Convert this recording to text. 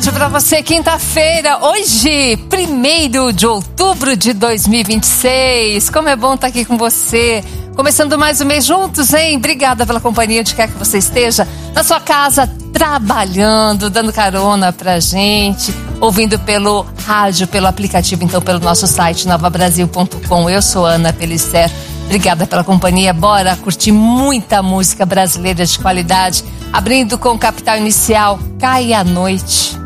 tarde para você, quinta-feira, hoje, 1º de outubro de 2026. Como é bom estar aqui com você. Começando mais um mês juntos, hein? Obrigada pela companhia, onde quer que você esteja. Na sua casa, trabalhando, dando carona pra gente, ouvindo pelo rádio, pelo aplicativo, então pelo nosso site novabrasil.com. Eu sou Ana Pellicer. Obrigada pela companhia. Bora curtir muita música brasileira de qualidade. Abrindo com Capital Inicial, Cai a Noite.